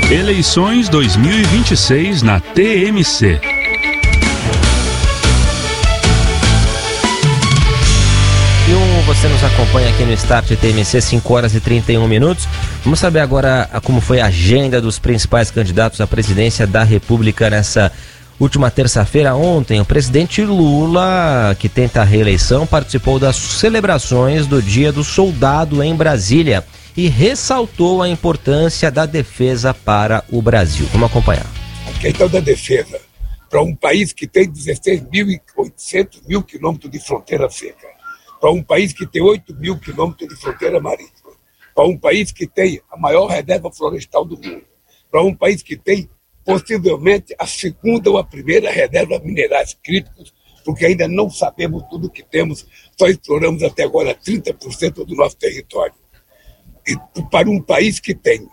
Eleições 2026 na TMC. Você nos acompanha aqui no Start TMC, 5 horas e 31 minutos. Vamos saber agora como foi a agenda dos principais candidatos à presidência da República nessa última terça-feira. Ontem, o presidente Lula, que tenta a reeleição, participou das celebrações do Dia do Soldado em Brasília e ressaltou a importância da defesa para o Brasil. Vamos acompanhar. A questão da defesa para um país que tem 16.800 quilômetros de fronteira seca, para um país que tem 8.000 quilômetros de fronteira marítima, para um país que tem a maior reserva florestal do mundo, para um país que tem possivelmente a segunda ou a primeira reserva minerais críticos, porque ainda não sabemos tudo o que temos, só exploramos até agora 30% do nosso território. E para um país que tem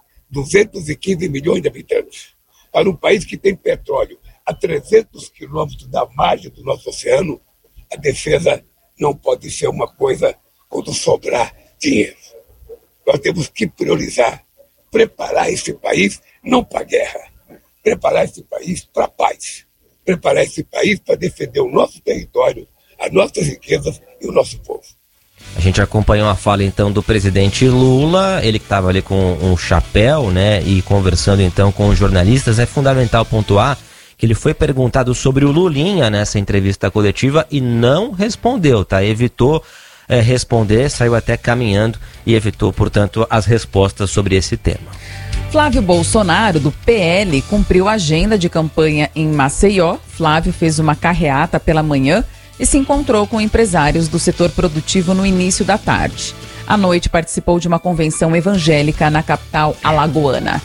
215 milhões de habitantes, para um país que tem petróleo a 300 quilômetros da margem do nosso oceano, a defesa não pode ser uma coisa quando sobrar dinheiro. Nós temos que priorizar, preparar esse país não para a guerra, preparar esse país para a paz, preparar esse país para defender o nosso território, as nossas riquezas e o nosso povo. A gente acompanhou a fala então do presidente Lula, ele que estava ali com um chapéu, né, e conversando então com os jornalistas. É fundamental pontuar que ele foi perguntado sobre o Lulinha nessa entrevista coletiva e não respondeu, tá? Evitou responder, saiu até caminhando e evitou, portanto, as respostas sobre esse tema. Flávio Bolsonaro, do PL, cumpriu a agenda de campanha em Maceió. Flávio fez uma carreata pela manhã e se encontrou com empresários do setor produtivo no início da tarde. À noite, participou de uma convenção evangélica na capital alagoana.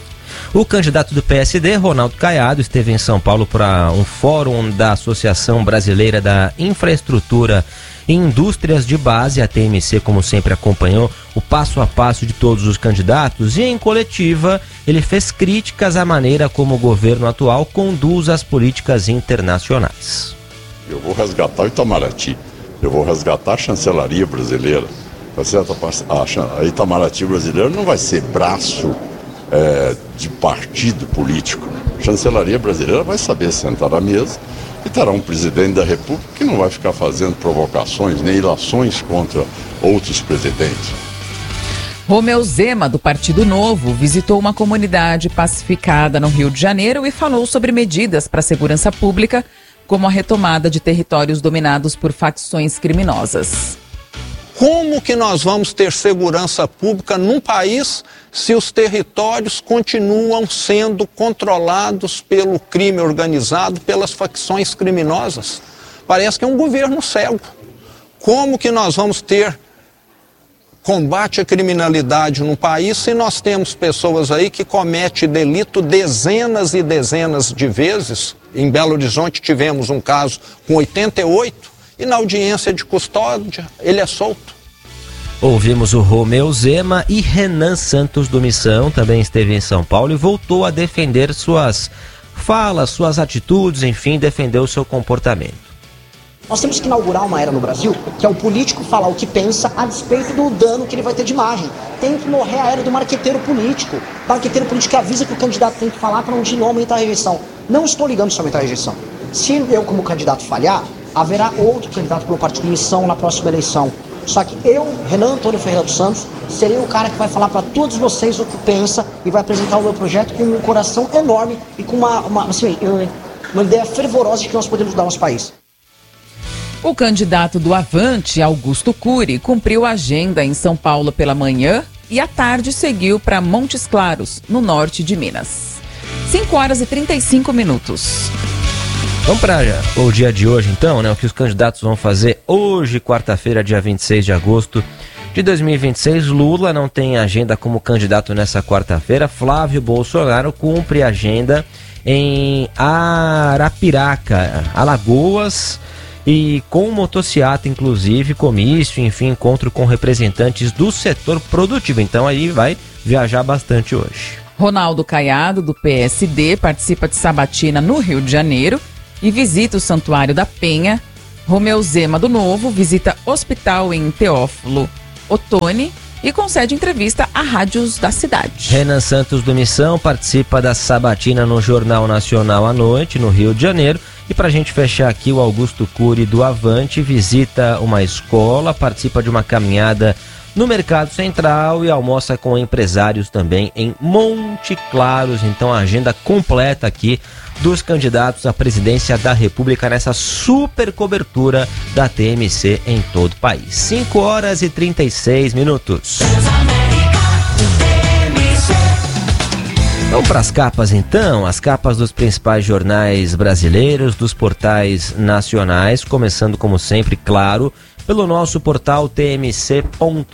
O candidato do PSD, Ronaldo Caiado, esteve em São Paulo para um fórum da Associação Brasileira da Infraestrutura e Indústrias de Base. A TMC, como sempre, acompanhou o passo a passo de todos os candidatos e, em coletiva, ele fez críticas à maneira como o governo atual conduz as políticas internacionais. Eu vou resgatar o Itamaraty, eu vou resgatar a chancelaria brasileira. Tá certo? A Itamaraty brasileira não vai ser braço de partido político. A chancelaria brasileira vai saber sentar à mesa e terá um presidente da República que não vai ficar fazendo provocações nem ilações contra outros presidentes. Romeu Zema, do Partido Novo, visitou uma comunidade pacificada no Rio de Janeiro e falou sobre medidas para a segurança pública, como a retomada de territórios dominados por facções criminosas. Como que nós vamos ter segurança pública num país se os territórios continuam sendo controlados pelo crime organizado, pelas facções criminosas? Parece que é um governo cego. Como que nós vamos ter combate à criminalidade no país se nós temos pessoas aí que cometem delito dezenas e dezenas de vezes? Em Belo Horizonte tivemos um caso com 88 e na audiência de custódia ele é solto. Ouvimos o Romeu Zema e Renan Santos do Missão, também esteve em São Paulo e voltou a defender suas falas, suas atitudes, enfim, defendeu o seu comportamento. Nós temos que inaugurar uma era no Brasil que é o político falar o que pensa a despeito do dano que ele vai ter de imagem. Tem que morrer a era do marqueteiro político. O marqueteiro político avisa que o candidato tem que falar para não aumentar a rejeição. Não estou ligando se aumentar a rejeição. Se eu, como candidato, falhar, haverá outro candidato pelo partido Missão na próxima eleição. Só que eu, Renan Antônio Ferreira dos Santos, serei o cara que vai falar para todos vocês o que pensa e vai apresentar o meu projeto com um coração enorme e com uma ideia fervorosa de que nós podemos dar ao nosso país. O candidato do Avante, Augusto Cury, cumpriu a agenda em São Paulo pela manhã e à tarde seguiu para Montes Claros, no norte de Minas. 5 horas e 35 minutos. Vamos para o dia de hoje, então, né? O que os candidatos vão fazer hoje, quarta-feira, dia 26 de agosto de 2026. Lula não tem agenda como candidato nessa quarta-feira. Flávio Bolsonaro cumpre agenda em Arapiraca, Alagoas, e com motociata, inclusive, comício, enfim, encontro com representantes do setor produtivo. Então aí vai viajar bastante hoje. Ronaldo Caiado, do PSD, participa de sabatina no Rio de Janeiro e visita o Santuário da Penha. Romeu Zema, do Novo, visita hospital em Teófilo Otoni e concede entrevista a rádios da cidade. Renan Santos do Missão participa da sabatina no Jornal Nacional à noite, no Rio de Janeiro. E para a gente fechar aqui, o Augusto Cury do Avante visita uma escola, participa de uma caminhada no Mercado Central e almoça com empresários também em Monte Claros. Então, a agenda completa aqui dos candidatos à presidência da República nessa super cobertura da TMC em todo o país. 5h36. Vamos para as capas então, as capas dos principais jornais brasileiros, dos portais nacionais, começando como sempre, claro, pelo nosso portal tmc.com.br.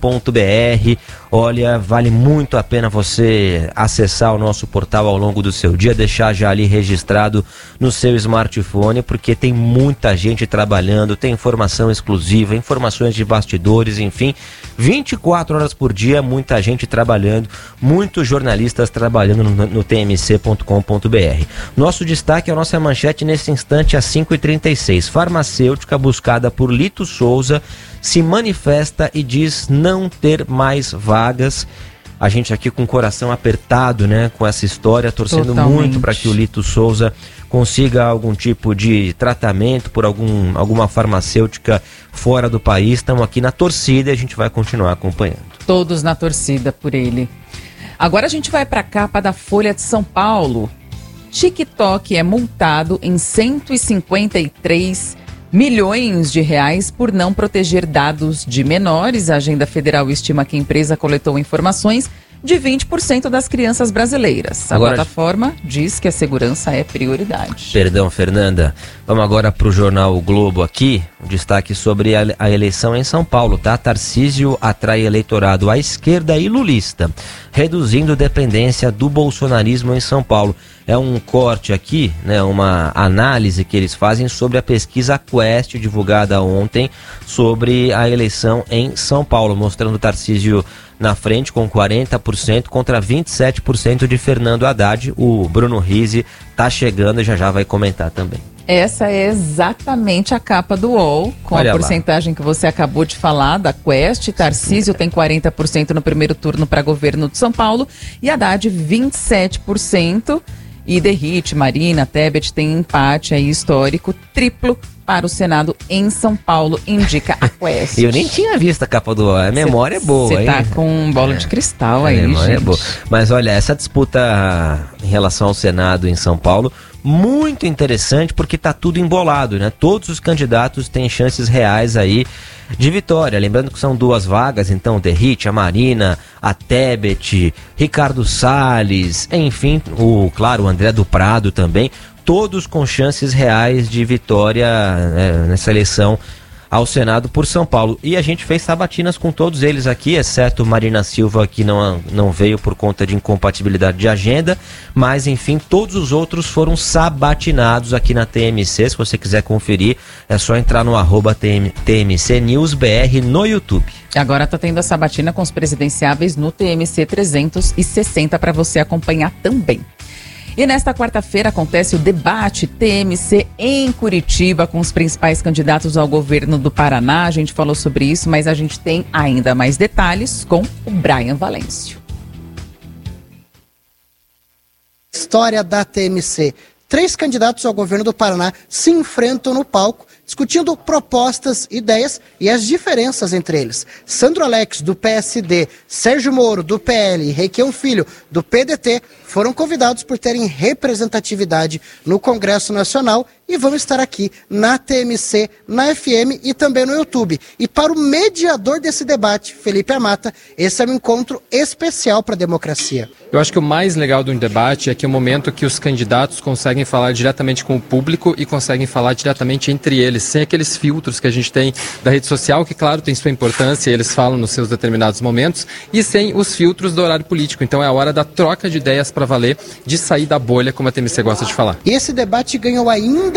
Olha, vale muito a pena você acessar o nosso portal ao longo do seu dia, deixar já ali registrado no seu smartphone, porque tem muita gente trabalhando, tem informação exclusiva, informações de bastidores, enfim, 24 horas por dia, muita gente trabalhando, muitos jornalistas trabalhando no tmc.com.br. Nosso destaque é a nossa manchete nesse instante às 5h36. Farmacêutica buscada por Lito Souza se manifesta e diz não ter mais vagas. A gente aqui com o coração apertado, né, com essa história, torcendo Totalmente. muito para que o Lito Souza consiga algum tipo de tratamento por alguma farmacêutica fora do país. Estamos aqui na torcida e a gente vai continuar acompanhando. Todos na torcida por ele. Agora a gente vai para a capa da Folha de São Paulo. TikTok é multado em 153 milhões de reais por não proteger dados de menores. A Agenda Federal estima que a empresa coletou informações de 20% das crianças brasileiras. A plataforma diz que a segurança é prioridade. Perdão, Fernanda. Vamos agora para o jornal O Globo aqui. Um destaque sobre a eleição em São Paulo, tá? Tarcísio atrai eleitorado à esquerda e lulista, reduzindo dependência do bolsonarismo em São Paulo. É um corte aqui, né, uma análise que eles fazem sobre a pesquisa Quest, divulgada ontem, sobre a eleição em São Paulo, mostrando Tarcísio na frente com 40% contra 27% de Fernando Haddad. O Bruno Rizzi tá chegando e já vai comentar também. Essa é exatamente a capa do UOL, com Olha a lá. porcentagem que você acabou de falar da Quest. Tarcísio tem 40% no primeiro turno para governo de São Paulo e Haddad 27%. E Derrite, Marina, Tebet tem empate aí histórico triplo para o Senado em São Paulo, indica a Quest. Eu nem tinha visto a capa do UOL, a memória é boa, hein? Você tá com bola de cristal aí, A memória gente. é boa. Mas olha, essa disputa em relação ao Senado em São Paulo, muito interessante porque tá tudo embolado, né? Todos os candidatos têm chances reais aí de vitória. Lembrando que são 2 vagas, então, Derrite, a Marina, a Tebet, Ricardo Salles, enfim, o André do Prado também, todos com chances reais de vitória, né, nessa eleição ao Senado por São Paulo. E a gente fez sabatinas com todos eles aqui, exceto Marina Silva, que não veio por conta de incompatibilidade de agenda, mas enfim, todos os outros foram sabatinados aqui na TMC. Se você quiser conferir, é só entrar no @TMC News BR no YouTube. Agora tá tendo a sabatina com os presidenciáveis no TMC 360 para você acompanhar também. E nesta quarta-feira acontece o debate TMC em Curitiba com os principais candidatos ao governo do Paraná. A gente falou sobre isso, mas a gente tem ainda mais detalhes com o Brian Valêncio. História da TMC. 3 candidatos ao governo do Paraná se enfrentam no palco, discutindo propostas, ideias e as diferenças entre eles. Sandro Alex, do PSD, Sérgio Moro, do PL e Requião Filho, do PDT, foram convidados por terem representatividade no Congresso Nacional e vão estar aqui na TMC, na FM e também no YouTube. E para o mediador desse debate, Felipe Amata, esse é um encontro especial para a democracia. Eu acho que o mais legal do debate é que é o momento que os candidatos conseguem falar diretamente com o público e conseguem falar diretamente entre eles, sem aqueles filtros que a gente tem da rede social, que claro tem sua importância, eles falam nos seus determinados momentos, e sem os filtros do horário político. Então é a hora da troca de ideias para valer, de sair da bolha, como a TMC gosta de falar. E esse debate ganhou ainda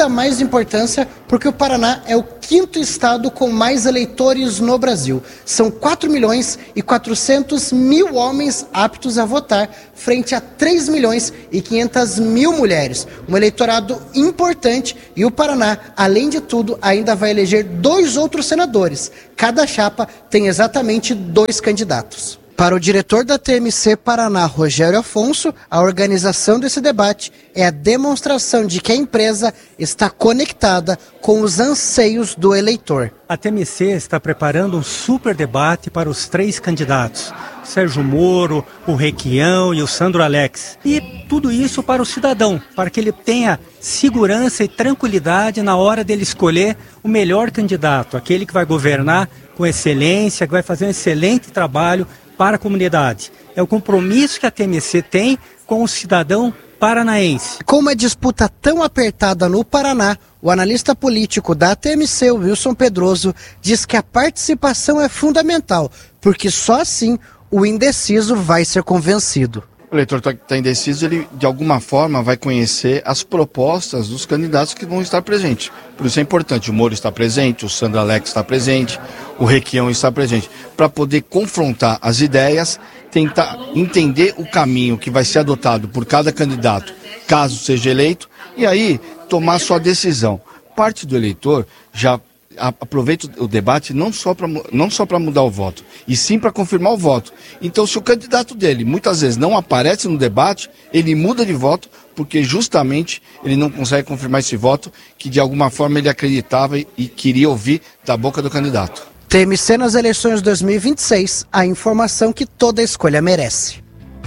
ainda mais importância porque o Paraná é o 5º estado com mais eleitores no Brasil. São 4.400.000 homens aptos a votar, frente a 3.500.000 mulheres. Um eleitorado importante, e o Paraná, além de tudo, ainda vai eleger 2 outros senadores. Cada chapa tem exatamente 2 candidatos. Para o diretor da TMC Paraná, Rogério Afonso, a organização desse debate é a demonstração de que a empresa está conectada com os anseios do eleitor. A TMC está preparando um super debate para os 3 candidatos, Sérgio Moro, o Requião e o Sandro Alex. E tudo isso para o cidadão, para que ele tenha segurança e tranquilidade na hora dele escolher o melhor candidato, aquele que vai governar com excelência, que vai fazer um excelente trabalho para a comunidade. É o compromisso que a TMC tem com o cidadão paranaense. Com uma disputa tão apertada no Paraná, o analista político da TMC, Wilson Pedroso, diz que a participação é fundamental, porque só assim o indeciso vai ser convencido. O eleitor está indeciso, ele de alguma forma vai conhecer as propostas dos candidatos que vão estar presentes. Por isso é importante, o Moro está presente, o Sandro Alex está presente, o Requião está presente, para poder confrontar as ideias, tentar entender o caminho que vai ser adotado por cada candidato, caso seja eleito, e aí tomar sua decisão. Parte do eleitor já aproveita o debate não só para mudar o voto, e sim para confirmar o voto. Então, se o candidato dele muitas vezes não aparece no debate, ele muda de voto, porque justamente ele não consegue confirmar esse voto que de alguma forma ele acreditava e queria ouvir da boca do candidato. TMC nas eleições 2026, a informação que toda escolha merece.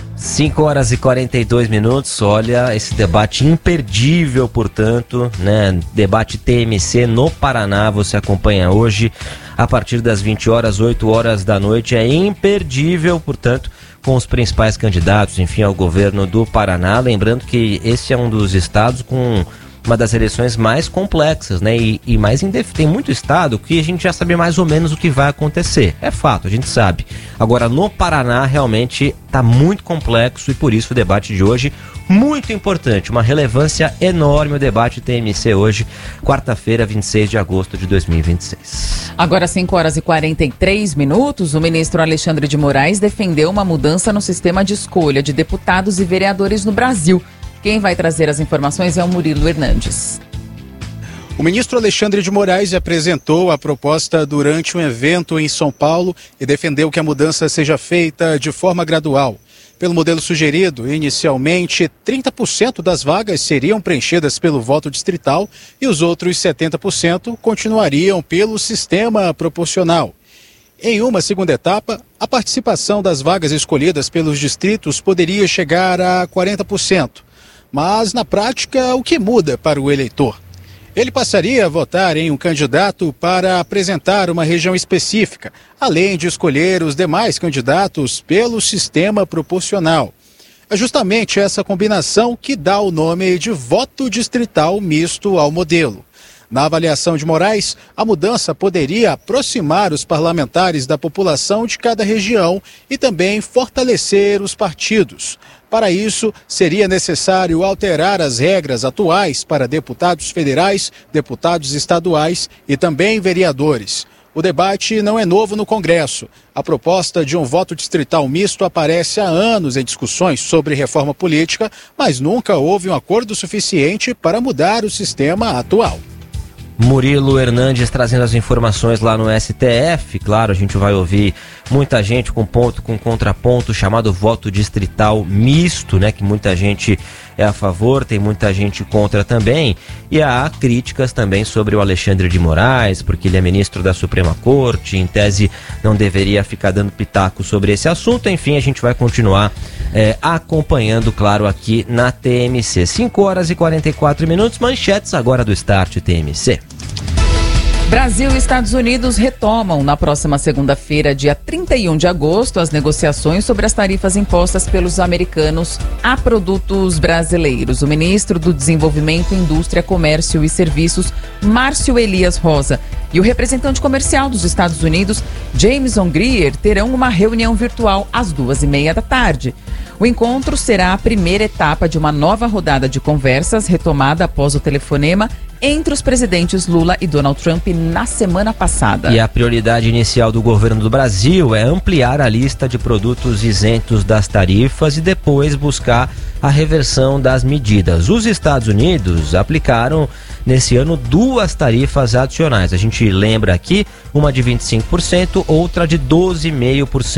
5h42, olha, esse debate imperdível, portanto, né? Debate TMC no Paraná, você acompanha hoje a partir das 20 horas, 8 horas da noite, é imperdível, portanto, com os principais candidatos, enfim, ao governo do Paraná, lembrando que esse é um dos estados com uma das eleições mais complexas, né? E mais tem muito estado que a gente já sabe mais ou menos o que vai acontecer. É fato, a gente sabe. Agora, no Paraná, realmente está muito complexo e por isso o debate de hoje muito importante. Uma relevância enorme o debate TMC hoje, quarta-feira, 26 de agosto de 2026. Agora, 5h43, o ministro Alexandre de Moraes defendeu uma mudança no sistema de escolha de deputados e vereadores no Brasil. Quem vai trazer as informações é o Murilo Hernandes. O ministro Alexandre de Moraes apresentou a proposta durante um evento em São Paulo e defendeu que a mudança seja feita de forma gradual. Pelo modelo sugerido, inicialmente 30% das vagas seriam preenchidas pelo voto distrital e os outros 70% continuariam pelo sistema proporcional. Em uma segunda etapa, a participação das vagas escolhidas pelos distritos poderia chegar a 40%. Mas, na prática, o que muda para o eleitor? Ele passaria a votar em um candidato para apresentar uma região específica, além de escolher os demais candidatos pelo sistema proporcional. É justamente essa combinação que dá o nome de voto distrital misto ao modelo. Na avaliação de Moraes, a mudança poderia aproximar os parlamentares da população de cada região e também fortalecer os partidos. Para isso, seria necessário alterar as regras atuais para deputados federais, deputados estaduais e também vereadores. O debate não é novo no Congresso. A proposta de um voto distrital misto aparece há anos em discussões sobre reforma política, mas nunca houve um acordo suficiente para mudar o sistema atual. Murilo Hernandes trazendo as informações lá no STF. Claro, a gente vai ouvir muita gente com ponto, com contraponto, chamado voto distrital misto, né? Que muita gente é a favor, tem muita gente contra também. E há críticas também sobre o Alexandre de Moraes, porque ele é ministro da Suprema Corte, em tese não deveria ficar dando pitaco sobre esse assunto. Enfim, a gente vai continuar acompanhando, claro, aqui na TMC. 5h44, manchetes agora do Start TMC. Brasil e Estados Unidos retomam na próxima segunda-feira, dia 31 de agosto, as negociações sobre as tarifas impostas pelos americanos a produtos brasileiros. O ministro do Desenvolvimento, Indústria, Comércio e Serviços, Márcio Elias Rosa, e o representante comercial dos Estados Unidos, Jameson Greer, terão uma reunião virtual às 2h30 da tarde. O encontro será a primeira etapa de uma nova rodada de conversas retomada após o telefonema entre os presidentes Lula e Donald Trump na semana passada. E a prioridade inicial do governo do Brasil é ampliar a lista de produtos isentos das tarifas e depois buscar a reversão das medidas. Os Estados Unidos aplicaram nesse ano 2 tarifas adicionais. A gente lembra aqui, uma de 25%, outra de 12,5%.